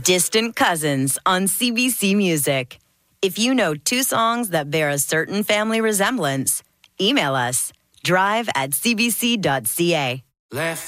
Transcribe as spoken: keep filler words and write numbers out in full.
Distant Cousins on C B C Music. If you know two songs that bear a certain family resemblance, email us drive at c b c dot c a. Left